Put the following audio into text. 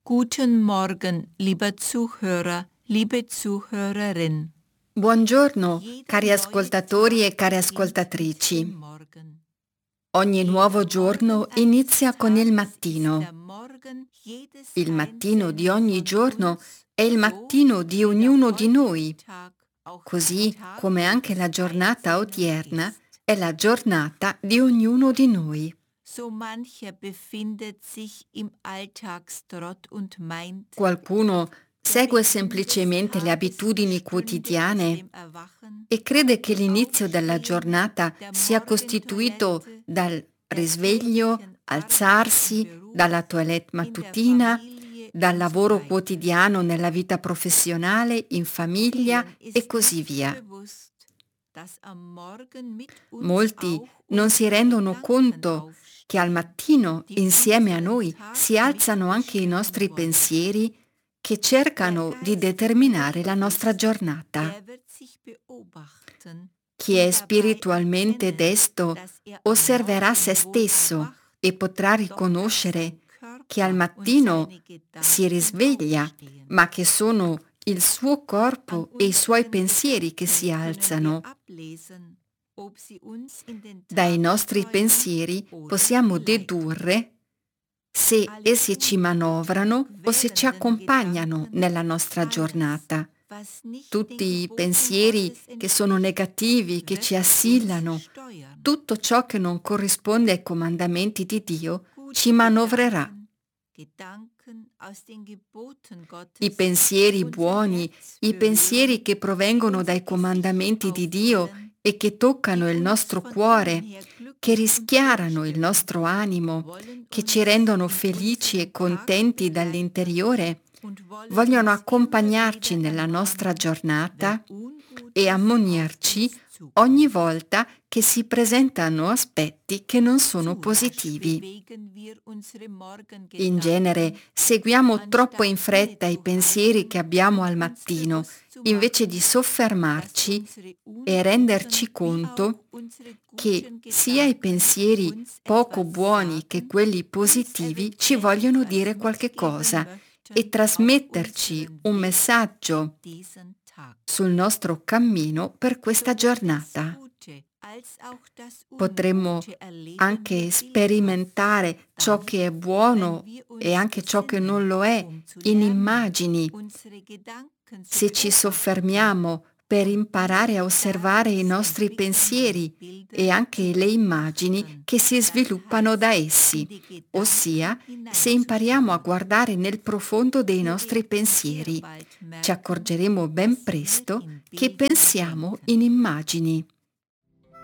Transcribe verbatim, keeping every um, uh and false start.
Guten Morgen, lieber Zuhörer, liebe Zuhörerin. Buongiorno, cari ascoltatori e care ascoltatrici. Ogni nuovo giorno inizia con il mattino. Il mattino di ogni giorno è il mattino di ognuno di noi, così come anche la giornata odierna è la giornata di ognuno di noi. So mancher befindet sich im Alltagstrott und meint, Qualcuno segue semplicemente le abitudini quotidiane e crede che l'inizio della giornata sia costituito dal risveglio, alzarsi, dalla toilette mattutina, dal lavoro quotidiano nella vita professionale, in famiglia e così via. Molti non si rendono conto che al mattino insieme a noi si alzano anche i nostri pensieri che cercano di determinare la nostra giornata. Chi è spiritualmente desto osserverà se stesso e potrà riconoscere che al mattino si risveglia, ma che sono il suo corpo e i suoi pensieri che si alzano. Dai nostri pensieri possiamo dedurre se essi ci manovrano o se ci accompagnano nella nostra giornata. Tutti i pensieri che sono negativi, che ci assillano, tutto ciò che non corrisponde ai comandamenti di Dio ci manovrerà. I pensieri buoni, i pensieri che provengono dai comandamenti di Dio e che toccano il nostro cuore, che rischiarano il nostro animo, che ci rendono felici e contenti dall'interiore, vogliono accompagnarci nella nostra giornata e ammonirci ogni volta che si presentano aspetti che non sono positivi. In genere seguiamo troppo in fretta i pensieri che abbiamo al mattino, invece di soffermarci e renderci conto che sia i pensieri poco buoni che quelli positivi ci vogliono dire qualche cosa e trasmetterci un messaggio sul nostro cammino per questa giornata. Potremmo anche sperimentare ciò che è buono e anche ciò che non lo è in immagini, se ci soffermiamo per imparare a osservare i nostri pensieri e anche le immagini che si sviluppano da essi, ossia se impariamo a guardare nel profondo dei nostri pensieri, ci accorgeremo ben presto che pensiamo in immagini.